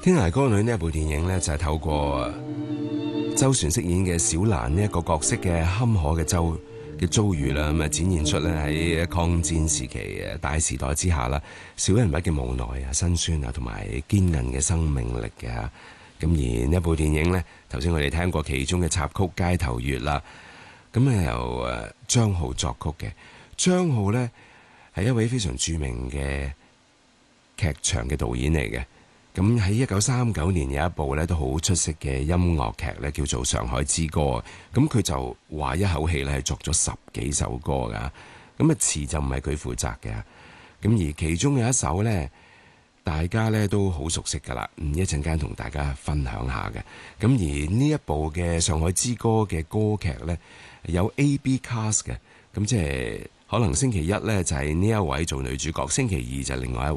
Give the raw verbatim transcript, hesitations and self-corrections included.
天涯歌女呢一部電影呢，就係透過周旋飾演嘅小蘭呢一個角色嘅坎坷嘅周嘅遭遇啦，咁啊展現出咧喺抗戰時期嘅大時代之下啦，小人物嘅無奈啊、辛酸啊，同埋堅韌嘅生命力嘅。咁而呢一部電影呢，頭先我哋聽過其中嘅插曲《街頭月》啦，咁啊由誒張浩作曲嘅。張浩呢係一位非常著名嘅劇場嘅導演嚟嘅。咁喺一九三九年有一部咧都好出色嘅音樂劇咧，叫做《上海之歌》。咁佢就話一口氣咧係作咗十幾首歌噶。咁啊詞就唔係佢負責嘅。咁而其中有一首咧，大家咧都好熟悉噶啦。嗯，一陣間同大家分享下嘅。咁而呢一部嘅《上海之歌》嘅歌劇咧，有 A B cast 嘅。咁即係可能星期一咧就係呢一位做女主角，星期二就係另外一位。